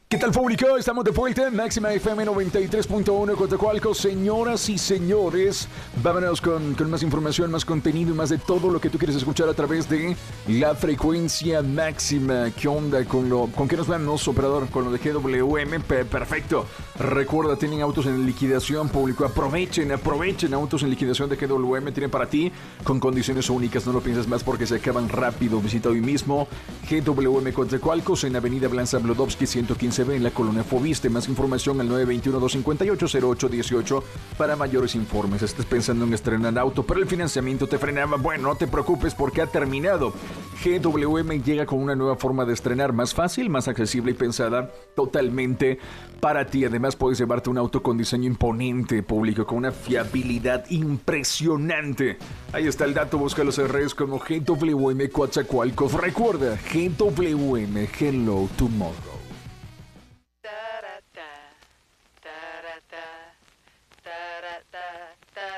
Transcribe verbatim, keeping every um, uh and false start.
¿Qué tal, público? Estamos de vuelta en Máxima F M noventa y tres punto uno Coatzacoalcos. Señoras y señores, vámonos con, con más información, más contenido y más de todo lo que tú quieres escuchar a través de la frecuencia máxima. ¿Qué onda con lo con qué nos vamos, operador? Con lo de G W M. Perfecto. Recuerda, tienen autos en liquidación, público. Aprovechen, aprovechen autos en liquidación de G W M. Tienen para ti con condiciones únicas. No lo pienses más porque se acaban rápido. Visita hoy mismo G W M Coatzacoalcos en Avenida Blanza Blodowski ciento quince B en la colonia Fobiste. Más información al nueve dos uno, dos cinco ocho, cero ocho uno ocho para mayores informes. Estás pensando en estrenar auto, pero el financiamiento te frenaba. Bueno, no te preocupes porque ha terminado. G W M llega con una nueva forma de estrenar, más fácil, más accesible y pensada totalmente para ti. Además, puedes llevarte un auto con diseño imponente, público, con una fiabilidad impresionante. Ahí está el dato, búscalos en redes como G W M Coatzacoalcos. Recuerda, G W M, Hello Tomorrow.